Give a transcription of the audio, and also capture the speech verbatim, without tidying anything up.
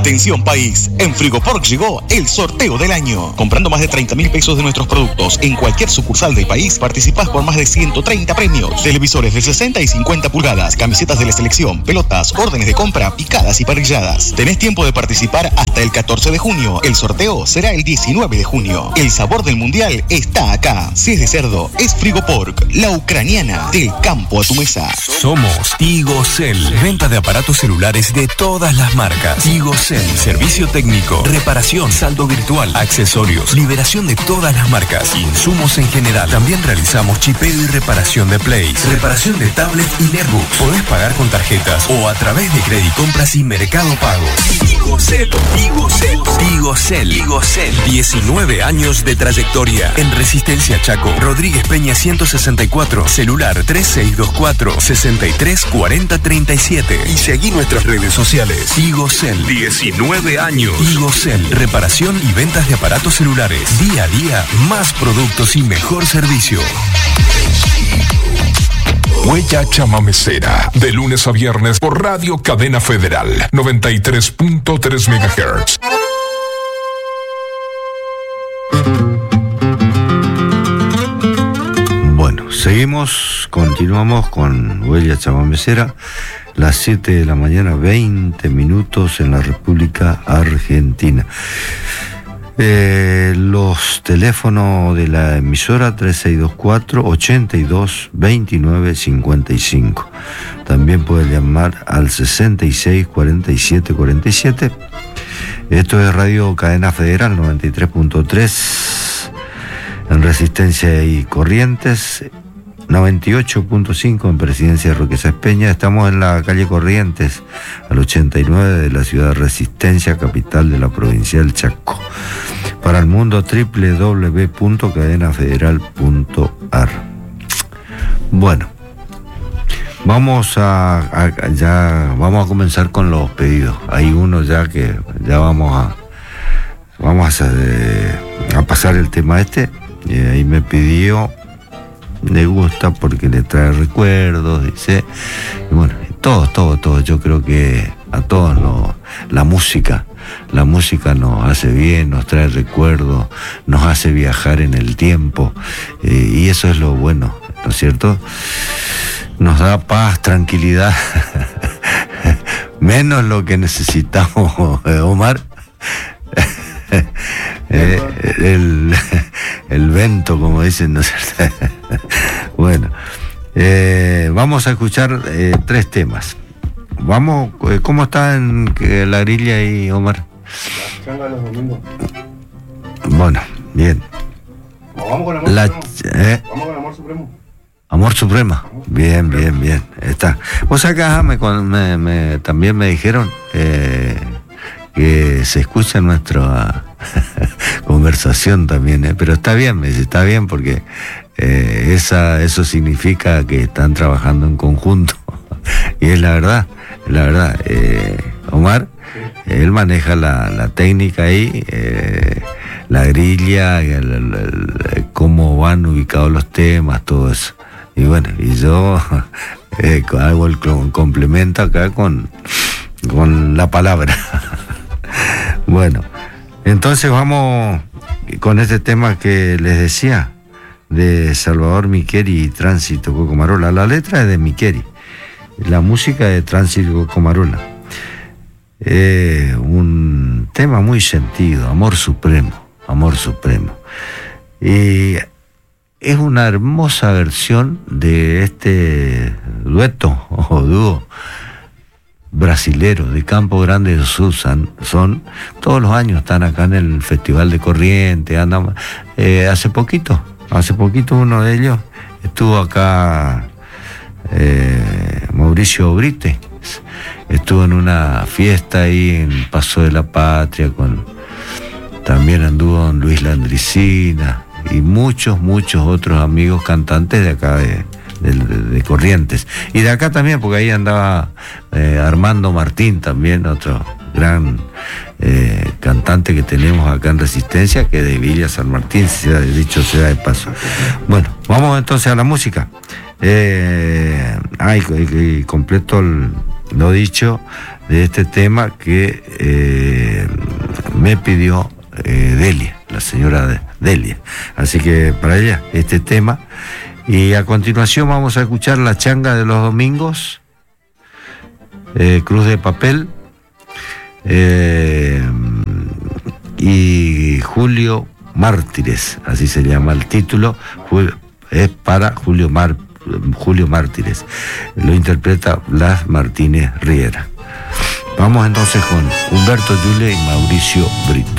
Atención país, en Frigopork llegó el sorteo del año. Comprando más de treinta mil pesos de nuestros productos en cualquier sucursal del país, participás por más de ciento treinta premios. Televisores de sesenta y cincuenta pulgadas, camisetas de la selección, pelotas, órdenes de compra, picadas y parrilladas. Tenés tiempo de participar hasta el catorce de junio. El sorteo será el diecinueve de junio. El sabor del mundial está acá. Si es de cerdo, es Frigopork, la ucraniana, del campo a tu mesa. Somos Tigocel, venta de aparatos celulares de todas las marcas. Tigocel, servicio técnico, reparación, saldo virtual, accesorios, liberación de todas las marcas, insumos en general. También realizamos chipeo y reparación de plays, reparación de tablet y netbooks. Podés pagar con tarjetas o a través de Credit Compras y Mercado Pago. Tigocel, Tigocel, Tigocel, Tigocel. diecinueve años de trayectoria en Resistencia Chaco. Rodríguez Peña ciento sesenta y cuatro, celular tres seis dos cuatro, seis tres cuatro cero tres siete y seguí nuestras redes sociales. Tigocel, diecinueve años. Tigocel, reparación y ventas de aparatos celulares. Día a día, más productos y mejor servicio. Huella Chamamecera, de lunes a viernes por Radio Cadena Federal, noventa y tres punto tres megahertz. Bueno, seguimos, continuamos con Huella Chamamecera, las siete de la mañana, veinte minutos en la República Argentina. Eh, los teléfonos de la emisora tres seis dos cuatro, ocho dos, dos nueve cinco cinco. También puede llamar al sesenta y seis, cuarenta y siete, cuarenta y siete. Esto es Radio Cadena Federal noventa y tres punto tres en Resistencia y Corrientes, noventa y ocho punto cinco en Presidencia de Roque Sáenz Peña. Estamos en la calle Corrientes, al ochenta y nueve de la ciudad de Resistencia, capital de la provincia del Chaco. Para el mundo, doble u doble u doble u punto cadena federal punto a r. Bueno, vamos a, a ya vamos a comenzar con los pedidos. Hay uno ya que ya vamos a vamos a, eh, a pasar el tema este. Eh, ahí me pidió, le gusta porque le trae recuerdos, dice, y bueno, todos, todos, todos, yo creo que a todos nos, la música, la música nos hace bien, nos trae recuerdos, nos hace viajar en el tiempo, eh, y eso es lo bueno, ¿no es cierto? Nos da paz, tranquilidad, menos lo que necesitamos, eh, Omar. Eh, el, el vento, como dicen, ¿no es cierto? Bueno, eh, vamos a escuchar eh, tres temas. Vamos, eh, ¿cómo está en eh, la grilla ahí, Omar? La changa los domingos. Bueno, bien. No, vamos con Amor la, Supremo. Eh, Vamos con Amor Supremo. Amor Suprema. Bien, bien, bien. Está. Vos acá me, me, me, también me dijeron eh, que se escucha nuestra conversación también, ¿eh? Pero está bien, me dice, está bien porque eh, esa, eso significa que están trabajando en conjunto. Y es la verdad, es la verdad. Eh, Omar, sí. Él maneja la, la técnica ahí, eh, la grilla, el, el, el, cómo van ubicados los temas, todo eso. Y bueno, y yo eh, hago el complemento acá con, con la palabra. Bueno, entonces vamos con este tema que les decía, de Salvador Miqueri y Tránsito Cocomarola. La letra es de Miqueri, la música de Tránsito Cocomarola. Eh, un tema muy sentido, amor supremo, amor supremo. Y es una hermosa versión de este dueto o dúo brasilero de Campo Grande do Sul. Son, todos los años están acá en el Festival de Corrientes, andan, eh, hace poquito, hace poquito uno de ellos estuvo acá, eh, Mauricio Brite, estuvo en una fiesta ahí en Paso de la Patria, con, también anduvo don Luis Landricina y muchos, muchos otros amigos cantantes de acá de De, de, de Corrientes, y de acá también, porque ahí andaba eh, Armando Martín también, otro gran eh, cantante que tenemos acá en Resistencia, que es de Villa San Martín, sea, dicho sea de paso. Bueno, vamos entonces a la música. Eh, ay, completo el, lo dicho de este tema que eh, me pidió eh, Delia, la señora de Delia. Así que para ella, este tema. Y a continuación vamos a escuchar La Changa de los Domingos, eh, Cruz de Papel, eh, y Julio Mártires, así se llama el título, es para Julio, Mar, Julio Mártires, lo interpreta Blas Martínez Riera. Vamos entonces con Humberto Yule y Mauricio Brito.